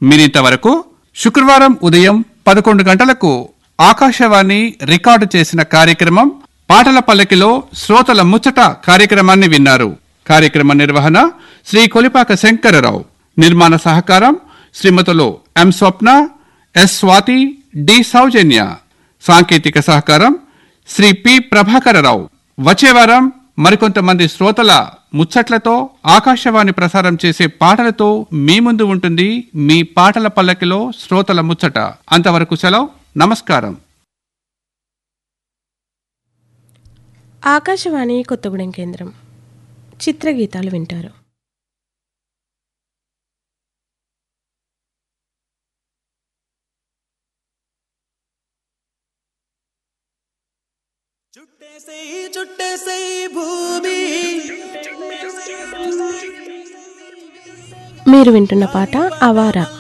మీరింతవరకు శుక్రవారం ఉదయం 11 గంటలకు ఆకాశవాణి రికార్డు చేసిన కార్యక్రమం పాటల పల్లకిలో శ్రోతల ముచ్చట కార్యక్రమాన్ని విన్నారు. కార్యక్రమ నిర్వహణ శ్రీ కొలిపాక శంకరరావు. నిర్మాణ సహకారం శ్రీమతులు ఎం స్వప్న, ఎస్ స్వాతి, డి సౌజన్య. సాంకేతిక సహకారం శ్రీ పి ప్రభాకరరావు. వచ్చే వారం మరికొంతమంది శ్రోతల ముచ్చట్లతో ఆకాశవాణి ప్రసారం చేసే పాటలతో మీ ముందు ఉంటుంది మీ పాటల పల్లకిలో శ్రోతల ముచ్చట. అంతవరకు సెలవు. నమస్కారం. ఆకాశవాణి కొత్తగూడెం కేంద్రం. చిత్రగీతాలు వింటారు. మీరు వింటున్న పాట అవారా.